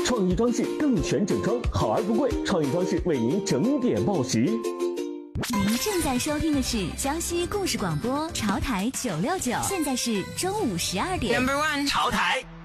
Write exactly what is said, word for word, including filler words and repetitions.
创意装饰更全整装，好而不贵。创意装饰为您整点报时。 您正在收听的是江西故事广播潮台九六九，现在是中午十二点。 Number one， 潮台。